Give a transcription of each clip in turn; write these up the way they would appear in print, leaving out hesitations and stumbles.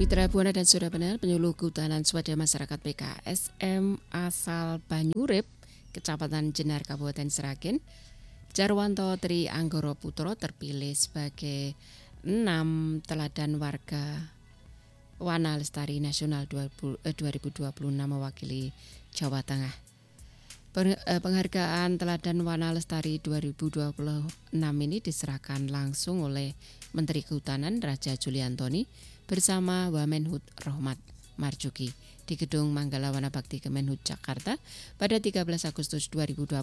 Mitra Buana dan Saudara pendengar, penyuluh kehutanan swadaya masyarakat PKSM asal Banyurip, Kecamatan Jenar, Kabupaten Sragen, Jarwanto Tri Anggoro Putro terpilih sebagai 6 teladan warga Wana Lestari Nasional 2026 mewakili Jawa Tengah. Penghargaan Teladan Wana Lestari 2026 ini diserahkan langsung oleh Menteri Kehutanan Raja Juliantoni bersama Wamenhut Rohmat Marjuki di Gedung Manggala Wana Bakti Kemenhut Jakarta pada 13 Agustus 2026.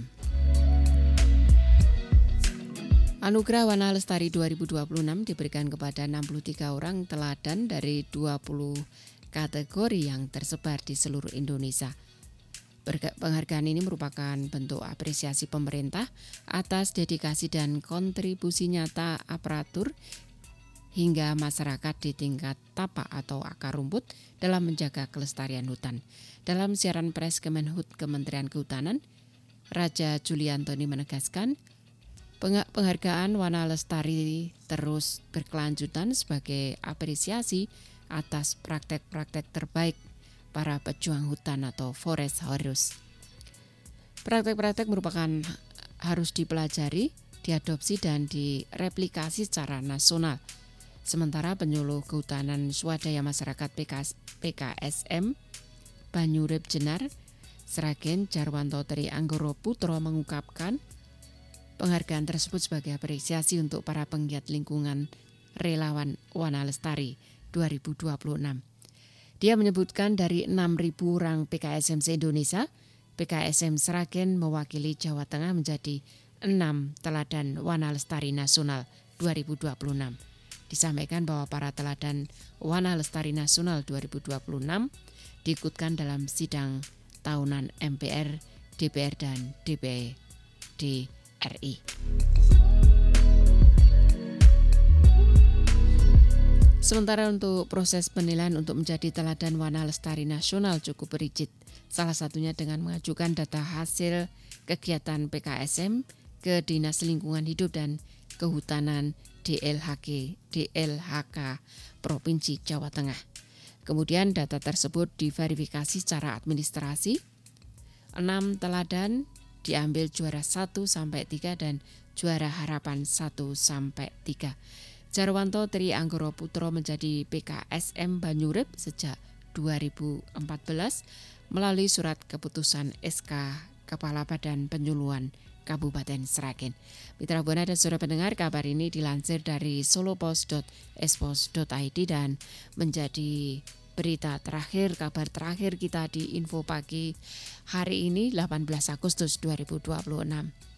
Anugerah Wana Lestari 2026 diberikan kepada 63 orang teladan dari 20 kategori yang tersebar di seluruh Indonesia. Penghargaan ini merupakan bentuk apresiasi pemerintah atas dedikasi dan kontribusi nyata aparatur hingga masyarakat di tingkat tapak atau akar rumput dalam menjaga kelestarian hutan. Dalam siaran pers Kemenhut Kementerian Kehutanan, Raja Juliantoni menegaskan, penghargaan Wana Lestari terus berkelanjutan sebagai apresiasi atas praktek-praktek terbaik para pejuang hutan atau forest heroes. Praktek-praktek merupakan harus dipelajari, diadopsi dan direplikasi secara nasional. Sementara penyuluh kehutanan swadaya masyarakat PKSM Banyurip Jenar, Sragen Jarwanto Tri Anggoro Putro mengungkapkan penghargaan tersebut sebagai apresiasi untuk para penggiat lingkungan relawan Wana Lestari 2026. Dia menyebutkan dari 6.000 orang PKSM se-Indonesia, PKSM Sragen mewakili Jawa Tengah menjadi 6 teladan Wana Lestari Nasional 2026. Disampaikan bahwa para teladan Wana Lestari Nasional 2026 diikutkan dalam sidang tahunan MPR, DPR, dan DPD RI. Sementara untuk proses penilaian untuk menjadi teladan Wana Lestari Nasional cukup rigid, salah satunya dengan mengajukan data hasil kegiatan PKSM ke Dinas Lingkungan Hidup dan Kehutanan DLHK Provinsi Jawa Tengah. Kemudian data tersebut diverifikasi secara administrasi. 6 teladan diambil juara 1-3 dan juara harapan 1-3. Jarwanto Tri Anggoro Putro menjadi PKSM Banyurip sejak 2014 melalui surat keputusan SK Kepala Badan Penyuluhan Kabupaten Sragen. Mitra Buana dan saudara pendengar, kabar ini dilansir dari solopos.espos.id dan menjadi berita terakhir, kabar terakhir kita di Info Pagi hari ini 18 Agustus 2026.